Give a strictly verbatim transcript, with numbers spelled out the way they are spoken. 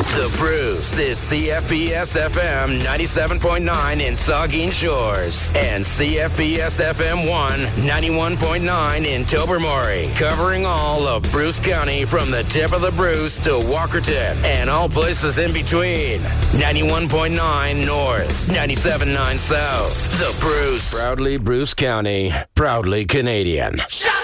The Bruce is C F B S F M ninety-seven point nine in Saugeen Shores and C F B S F M one ninety-one point nine in Tobermory, covering all of Bruce County from the tip of the Bruce to Walkerton and all places in between. ninety-one point nine North, ninety-seven point nine South. The Bruce. Proudly Bruce County, proudly Canadian.